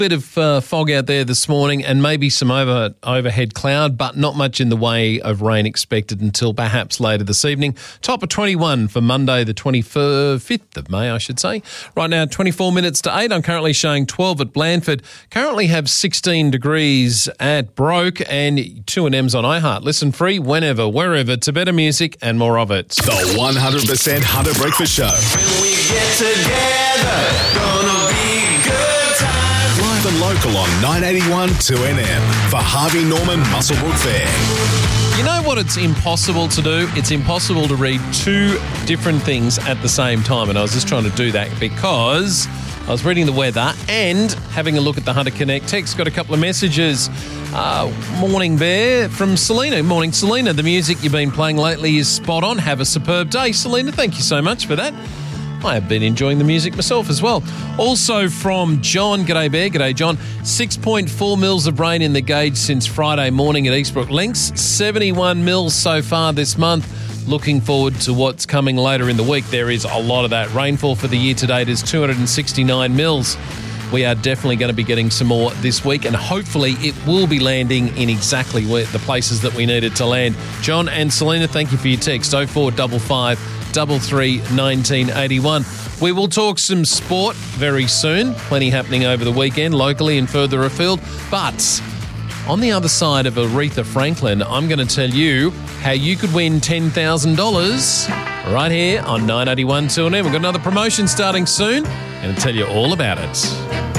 Bit of fog out there this morning and maybe some overhead cloud, but not much in the way of rain expected until perhaps later this evening. Top of 21 for Monday, the 25th of May, I should say. Right now, 24 minutes to 8. I'm currently showing 12 at Blandford. Currently have 16 degrees at Broke and 2NM's on iHeart. Listen free whenever, wherever, to better music and more of it. The 100% Hunter Breakfast Show. When we get together, gonna be good times. Live and local on 981 2NM for Harvey Norman Muswellbrook Fair. You know what it's impossible to do? It's impossible to read two different things at the same time. And I was just trying to do that because I was reading the weather and having a look at the Hunter Connect text. Got a couple of messages. Morning Bear from Selena. Morning Selena. The music you've been playing lately is spot on. Have a superb day, Selena. Thank you so much for that. I have been enjoying the music myself as well. Also from John. G'day Bear. G'day John. 6.4 mils of rain in the gauge since Friday morning at Eastbrook Links. 71 mils so far this month. Looking forward to what's coming later in the week. There is a lot of that. Rainfall for the year to date is 269 mils. We are definitely going to be getting some more this week, and hopefully it will be landing in exactly where the places that we need it to land. John and Selena, thank you for your text. 0455 33 1981. We will talk some sport very soon. Plenty happening over the weekend, locally and further afield. But on the other side of Aretha Franklin, I'm going to tell you how you could win $10,000 right here on 981 2NM. We've got another promotion starting soon. I'm going to tell you all about it.